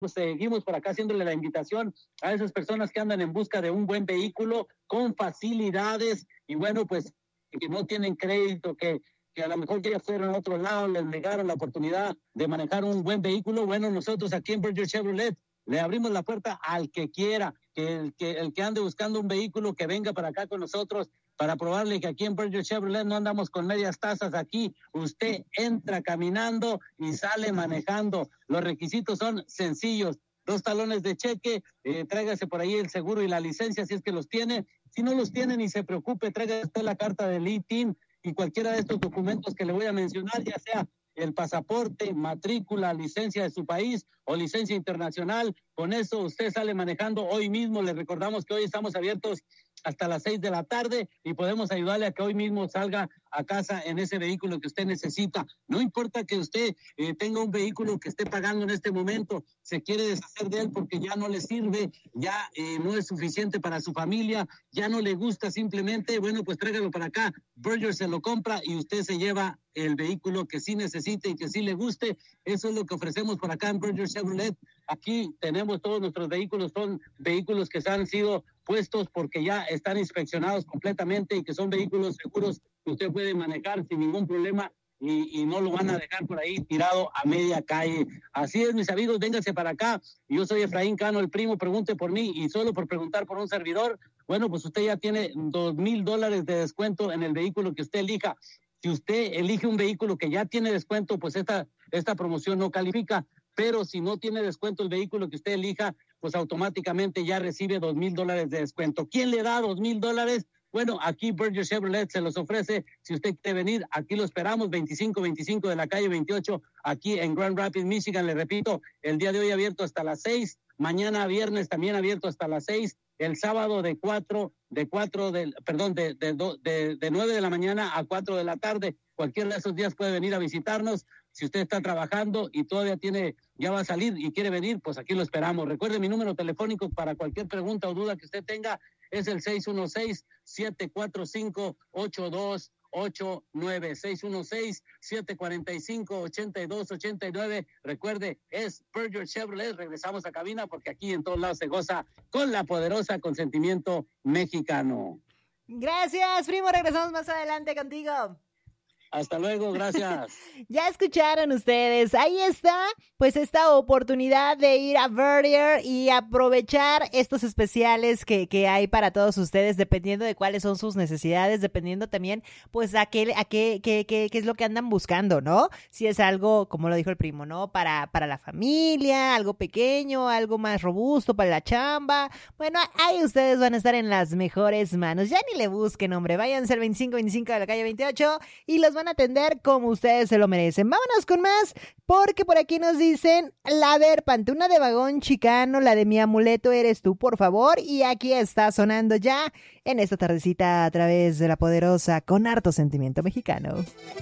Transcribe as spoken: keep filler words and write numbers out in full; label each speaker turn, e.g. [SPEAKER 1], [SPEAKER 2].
[SPEAKER 1] pues seguimos por acá haciéndole la invitación a esas personas que andan en busca de un buen vehículo con facilidades y bueno, pues que no tienen crédito, que, que a lo mejor ya fueron a otro lado, les negaron la oportunidad de manejar un buen vehículo. Bueno, nosotros aquí en Berger Chevrolet le abrimos la puerta al que quiera, que el que, el que ande buscando un vehículo que venga para acá con nosotros para probarle que aquí en Berger Chevrolet no andamos con medias tazas. Aquí usted entra caminando y sale manejando. Los requisitos son sencillos. Dos talones de cheque, eh, tráigase por ahí el seguro y la licencia si es que los tiene. Si no los tiene, ni se preocupe, tráigase usted la carta del I T I N y cualquiera de estos documentos que le voy a mencionar, ya sea el pasaporte, matrícula, licencia de su país o licencia internacional. Con eso usted sale manejando hoy mismo. Le recordamos que hoy estamos abiertos hasta las seis de la tarde y podemos ayudarle a que hoy mismo salga a casa en ese vehículo que usted necesita. No importa que usted eh, tenga un vehículo que esté pagando en este momento, se quiere deshacer de él porque ya no le sirve, ya eh, no es suficiente para su familia, ya no le gusta simplemente, bueno, pues tráigalo para acá. Berger se lo compra y usted se lleva el vehículo que sí necesite y que sí le guste. Eso es lo que ofrecemos por acá en Berger Chevrolet. Aquí tenemos todos nuestros vehículos, son vehículos que han sido puestos porque ya están inspeccionados completamente y que son vehículos seguros que usted puede manejar sin ningún problema y, y no lo van a dejar por ahí tirado a media calle. Así es, mis amigos, vénganse para acá. Yo soy Efraín Cano, el primo, pregunte por mí y solo por preguntar por un servidor, bueno, pues usted ya tiene dos mil dólares de descuento en el vehículo que usted elija. Si usted elige un vehículo que ya tiene descuento, pues esta, esta promoción no califica. Pero si no tiene descuento el vehículo que usted elija, pues automáticamente ya recibe dos mil dólares de descuento. ¿Quién le da dos mil dólares? Bueno, aquí Berger Chevrolet se los ofrece. Si usted quiere venir, aquí lo esperamos, veinticinco veinticinco de la calle veintiocho, aquí en Grand Rapids, Michigan. Le repito, el día de hoy abierto hasta las seis, mañana viernes también abierto hasta las seis, el sábado de cuatro, de cuatro, del, perdón, de, de, de, de nueve de la mañana a cuatro de la tarde. Cualquiera de esos días puede venir a visitarnos. Si usted está trabajando y todavía tiene, ya va a salir y quiere venir, pues aquí lo esperamos. Recuerde mi número telefónico para cualquier pregunta o duda que usted tenga, es el seis uno seis, siete cuatro cinco, ocho dos ocho nueve, seis uno seis, siete cuatro cinco, ocho dos ocho nueve. Recuerde, es Berger Chevrolet. Regresamos a cabina porque aquí en todos lados se goza con la poderosa consentimiento mexicano.
[SPEAKER 2] Gracias, primo. Regresamos más adelante contigo.
[SPEAKER 1] Hasta luego, gracias.
[SPEAKER 2] Ya escucharon ustedes, ahí está, pues esta oportunidad de ir a Berger y aprovechar estos especiales que, que hay para todos ustedes, dependiendo de cuáles son sus necesidades, dependiendo también, pues, a qué, a qué, qué, qué, qué es lo que andan buscando, ¿no? Si es algo, como lo dijo el primo, ¿no? Para, para la familia, algo pequeño, algo más robusto para la chamba. Bueno, ahí ustedes van a estar en las mejores manos. Ya ni le busquen, hombre, váyanse al veinticinco veinticinco de la calle veintiocho y los van a atender como ustedes se lo merecen. Vámonos con más, porque por aquí nos dicen, la Derpante, una de vagón chicano, la de mi amuleto eres tú, por favor, y aquí está sonando ya en esta tardecita a través de la poderosa con harto sentimiento mexicano.